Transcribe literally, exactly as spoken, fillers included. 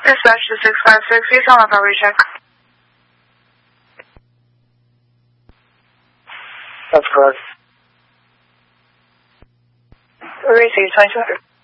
Dispatch to six five six, you tell me if I recheck. That's correct. Receive twenty-two hundred.